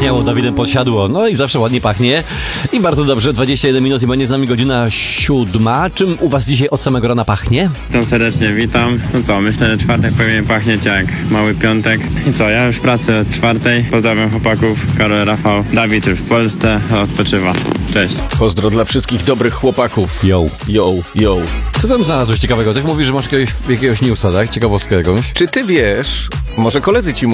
zapachniało Dawidem Podsiadło. No i zawsze ładnie pachnie. I bardzo dobrze, 21 minut i będzie z nami godzina 7. Czym u was dzisiaj od samego rana pachnie? Witam serdecznie, witam. No co, myślę, że czwartek powinien pachnieć jak mały piątek. I co, ja już w pracy od 4. Pozdrawiam chłopaków, Karol, Rafał. Dawid już w Polsce odpoczywa. Cześć. Pozdro dla wszystkich dobrych chłopaków. Yo. Yo, yo. Co tam znalazłeś ciekawego? Tak mówisz, że masz jakiegoś newsa, tak? Ciekawostkę jakąś? Czy ty wiesz, może koledzy ci